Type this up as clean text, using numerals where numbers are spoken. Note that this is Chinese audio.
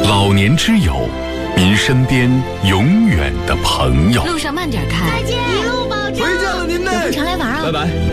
老年之友，您身边永远的朋友。 路上慢点开， 再见，一路保重。 回见了您嘞， 有空常来玩啊！ 拜拜。